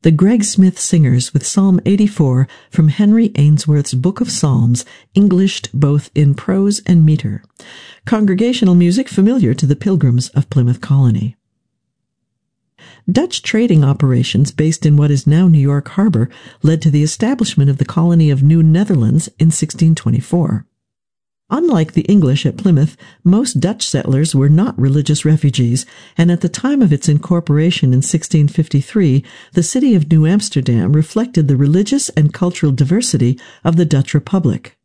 the Greg Smith Singers with Psalm 84 from Henry Ainsworth's Book of Psalms, Englished both in prose and meter. Congregational music familiar to the Pilgrims of Plymouth Colony. Dutch trading operations based in what is now New York Harbor led to the establishment of the colony of New Netherlands in 1624. Unlike the English at Plymouth, most Dutch settlers were not religious refugees, and at the time of its incorporation in 1653, the city of New Amsterdam reflected the religious and cultural diversity of the Dutch Republic.